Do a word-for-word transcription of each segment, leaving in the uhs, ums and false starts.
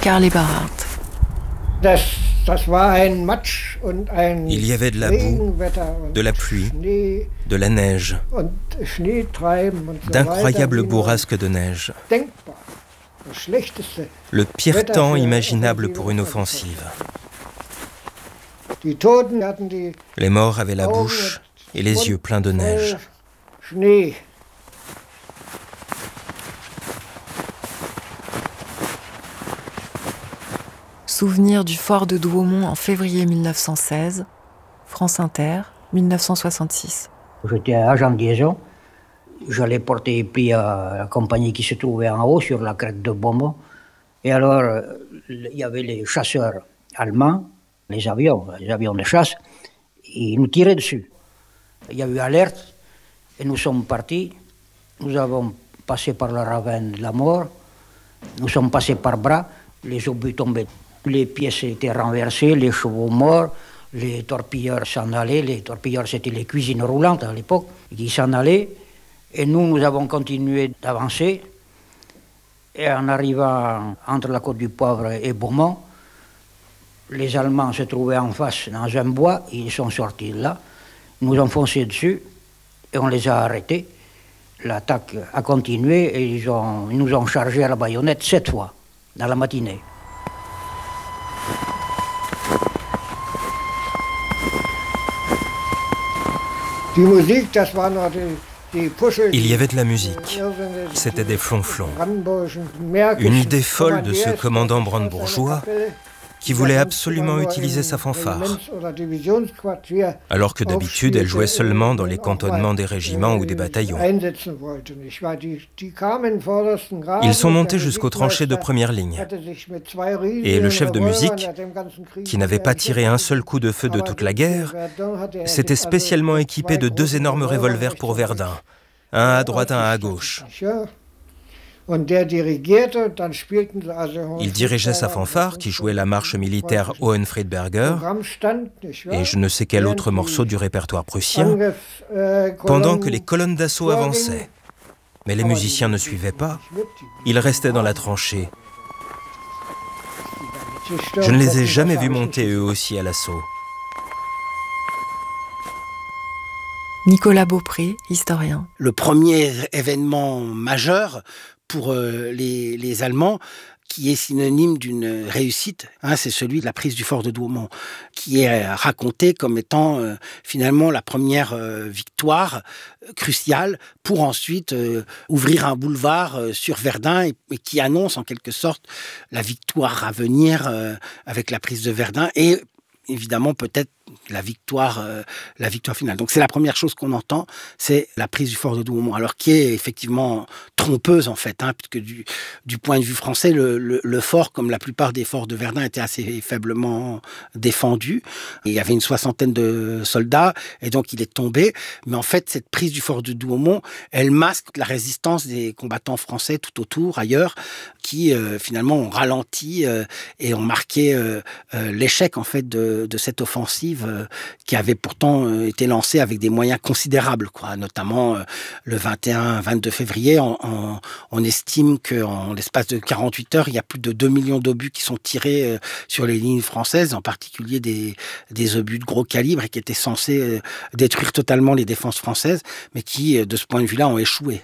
Karl Eberhard. Il y avait de la boue, de la pluie, de la neige, d'incroyables bourrasques de neige. Le pire temps imaginable pour une offensive. Les morts avaient la bouche et les yeux pleins de neige. Souvenir du fort de Douaumont en février mille neuf cent seize, France Inter, mille neuf cent soixante-six. J'étais agent de liaison. J'allais porter les prix à la compagnie qui se trouvait en haut, sur la crête de Beaumont. Et alors, il y avait les chasseurs allemands, les avions, les avions de chasse, et ils nous tiraient dessus. Il y a eu alerte, et nous sommes partis. Nous avons passé par le ravin de la mort, nous sommes passés par bras, les obus tombaient. Les pièces étaient renversées, les chevaux morts, les torpilleurs s'en allaient. Les torpilleurs, c'était les cuisines roulantes à l'époque, qui s'en allaient. Et nous, nous avons continué d'avancer. Et en arrivant entre la Côte du Poivre et Beaumont, les Allemands se trouvaient en face dans un bois. Ils sont sortis de là. Ils nous ont foncé dessus et on les a arrêtés. L'attaque a continué et ils, ont, ils nous ont chargés à la baïonnette sept fois dans la matinée. Il y avait de la musique. C'était des flonflons. Une idée folle de ce commandant brandebourgeois qui voulait absolument utiliser sa fanfare, alors que d'habitude elle jouait seulement dans les cantonnements des régiments ou des bataillons. Ils sont montés jusqu'aux tranchées de première ligne. Et le chef de musique, qui n'avait pas tiré un seul coup de feu de toute la guerre, s'était spécialement équipé de deux énormes revolvers pour Verdun, un à droite, un à gauche. Il dirigeait sa fanfare qui jouait la marche militaire Hohenfriedberger et je ne sais quel autre morceau du répertoire prussien, pendant que les colonnes d'assaut avançaient. Mais les musiciens ne suivaient pas, ils restaient dans la tranchée. Je ne les ai jamais vus monter eux aussi à l'assaut. Nicolas Beaupré, historien. Le premier événement majeur pour euh, les, les Allemands, qui est synonyme d'une réussite, hein, c'est celui de la prise du fort de Douaumont, qui est raconté comme étant euh, finalement la première euh, victoire euh, cruciale pour ensuite euh, ouvrir un boulevard euh, sur Verdun et, et qui annonce en quelque sorte la victoire à venir euh, avec la prise de Verdun et évidemment peut-être la victoire, euh, la victoire finale. Donc c'est la première chose qu'on entend, c'est la prise du fort de Douaumont, alors qui est effectivement trompeuse en fait, hein, puisque du, du point de vue français, le, le, le fort, comme la plupart des forts de Verdun, était assez faiblement défendu. Et il y avait une soixantaine de soldats, et donc il est tombé. Mais en fait, cette prise du fort de Douaumont, elle masque la résistance des combattants français tout autour, ailleurs, qui euh, finalement ont ralenti euh, et ont marqué euh, euh, l'échec en fait de, de cette offensive euh, qui avait pourtant euh, été lancée avec des moyens considérables, quoi. Notamment euh, le vingt et un vingt-deux février, on, on, on estime qu'en l'espace de quarante-huit heures, il y a plus de deux millions d'obus qui sont tirés euh, sur les lignes françaises, en particulier des, des obus de gros calibre et qui étaient censés euh, détruire totalement les défenses françaises, mais qui, euh, de ce point de vue-là, ont échoué.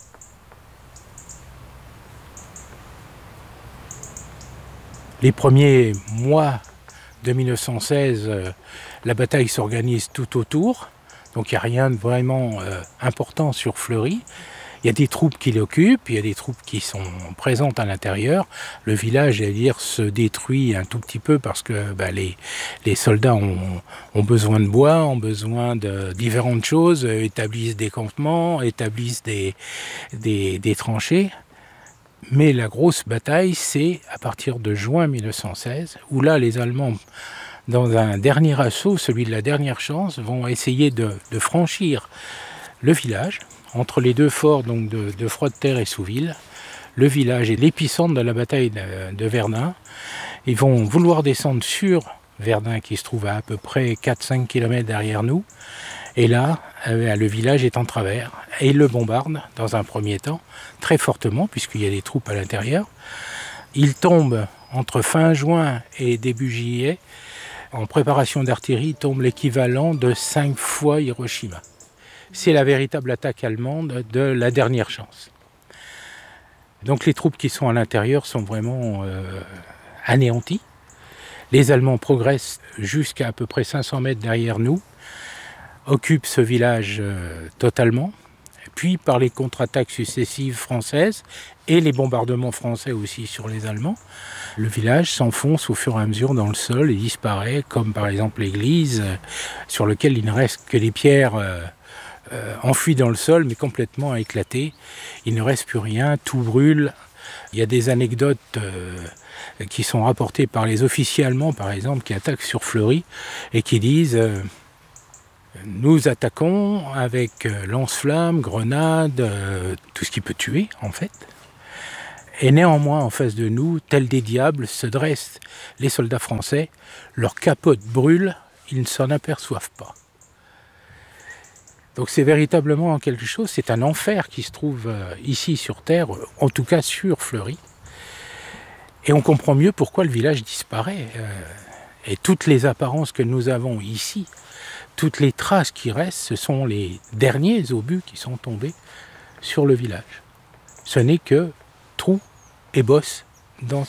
Les premiers mois de mille neuf cent seize, euh, la bataille s'organise tout autour, donc il n'y a rien de vraiment euh, important sur Fleury. Il y a des troupes qui l'occupent, il y a des troupes qui sont présentes à l'intérieur. Le village, j'allais dire, se détruit un tout petit peu parce que bah, les, les soldats ont, ont besoin de bois, ont besoin de différentes choses, euh, établissent des campements, établissent des, des, des tranchées. Mais la grosse bataille, c'est à partir de juin mille neuf cent seize, où là, les Allemands, dans un dernier assaut, celui de la dernière chance, vont essayer de, de franchir le village, entre les deux forts donc de, de Froide-Terre et Souville. Le village est l'épicentre de la bataille de, de Verdun. Ils vont vouloir descendre sur Verdun, qui se trouve à à peu près quatre à cinq kilomètres derrière nous. Et là, euh, le village est en travers. Et ils le bombardent, dans un premier temps, très fortement, puisqu'il y a des troupes à l'intérieur. Il tombe entre fin juin et début juillet. En préparation d'artillerie, tombe l'équivalent de cinq fois Hiroshima. C'est la véritable attaque allemande de la dernière chance. Donc les troupes qui sont à l'intérieur sont vraiment euh, anéanties. Les Allemands progressent jusqu'à à peu près cinq cents mètres derrière nous, occupent ce village euh, totalement, puis par les contre-attaques successives françaises et les bombardements français aussi sur les Allemands, le village s'enfonce au fur et à mesure dans le sol et disparaît, comme par exemple l'église, euh, sur lequel il ne reste que les pierres euh, euh, enfouies dans le sol, mais complètement éclatées. Il ne reste plus rien, tout brûle. Il y a des anecdotes euh, qui sont rapportées par les officiers allemands, par exemple, qui attaquent sur Fleury et qui disent euh, « Nous attaquons avec euh, lance-flammes, grenades, euh, tout ce qui peut tuer, en fait. Et néanmoins, en face de nous, tels des diables, se dressent les soldats français. Leurs capotes brûlent, ils ne s'en aperçoivent pas. » Donc c'est véritablement quelque chose, c'est un enfer qui se trouve euh, ici sur Terre, en tout cas sur Fleury. Et on comprend mieux pourquoi le village disparaît. Euh, et toutes les apparences que nous avons ici, toutes les traces qui restent, ce sont les derniers obus qui sont tombés sur le village. Ce n'est que trous et bosses dans